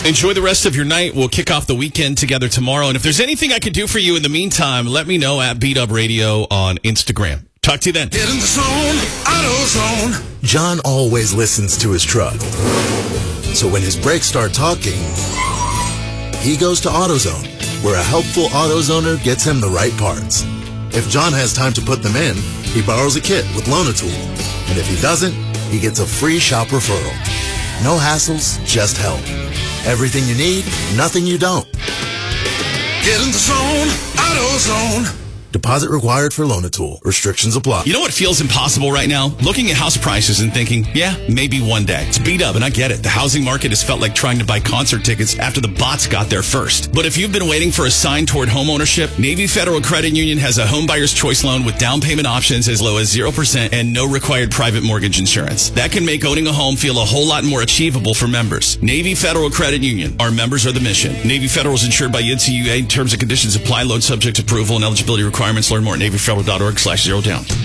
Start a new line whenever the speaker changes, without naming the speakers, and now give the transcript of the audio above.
Enjoy the rest of your night. We'll kick off the weekend together tomorrow. And if there's anything I could do for you in the meantime, let me know at Beat Up Radio on Instagram. Talk to you then.
Get in the zone, AutoZone.
John always listens to his truck. So when his brakes start talking, he goes to AutoZone, where a helpful AutoZoner gets him the right parts. If John has time to put them in, he borrows a kit with Loan-A-Tool. And if he doesn't, he gets a free shop referral. No hassles, just help. Everything you need, nothing you don't.
Get in the zone, AutoZone.
Deposit required for Loan-A-Tool. Restrictions apply.
You know what feels impossible right now? Looking at house prices and thinking, yeah, maybe one day. It's beat up, and I get it. The housing market has felt like trying to buy concert tickets after the bots got there first. But if you've been waiting for a sign toward home ownership, Navy Federal Credit Union has a home buyer's choice loan with down payment options as low as 0% and no required private mortgage insurance. That can make owning a home feel a whole lot more achievable for members. Navy Federal Credit Union. Our members are the mission. Navy Federal is insured by NCUA. Terms and conditions apply. Loan subject to approval and eligibility requirements. Learn more at NavyFederal.org/0down.